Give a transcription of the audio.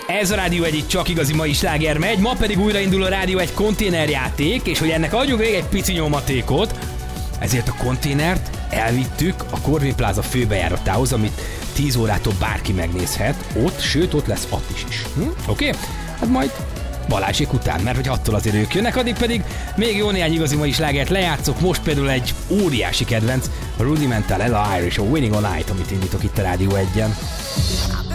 Ez a Rádió egy csak igazi mai sláger megy, ma pedig újraindul a Rádió egy konténerjáték, és hogy ennek adjunk végig egy pici nyomatékot, ezért a konténert elvittük a Corvin Plaza főbejáratához, amit 10 órától bárki megnézhet, ott, sőt ott lesz Attis is. Oké? Hát majd Balázsék után, mert hogy attól azért ők jönnek, addig pedig még jó néhány igazi mai slágert lejátszok, most például egy óriási kedvenc, a Rudimental Ella Irish, a Winning on Night, amit indítok itt a Rádió 1-en.